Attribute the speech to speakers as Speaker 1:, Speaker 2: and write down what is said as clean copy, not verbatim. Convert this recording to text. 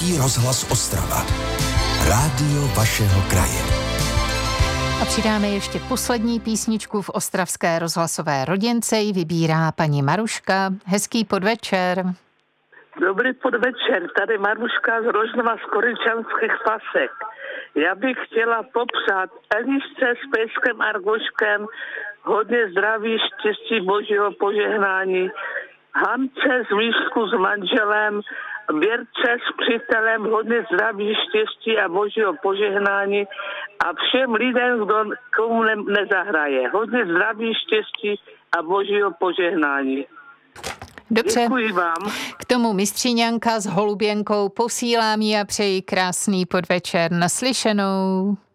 Speaker 1: Český rozhlas Ostrava. Rádio vašeho kraje.
Speaker 2: A přidáme ještě poslední písničku v ostravské rozhlasové rodince. Ji vybírá paní Maruška. Hezký podvečer.
Speaker 3: Dobrý podvečer, tady Maruška z Rožnova z Koryčanských Pasek. Já bych chtěla popřát Elišce s Pejskem Argoškem hodně zdraví, štěstí, božího požehnání, Hance z Výšku s manželem, Věrce s přítelem hodně zdraví, štěstí a božího požehnání a všem lidem, kdo komu nezahraje. Hodně zdraví, štěstí a božího požehnání.
Speaker 2: Dobře.
Speaker 3: Děkuji vám.
Speaker 2: K tomu mistříňanka s holuběnkou posílám ji a přeji krásný podvečer. Naslyšenou.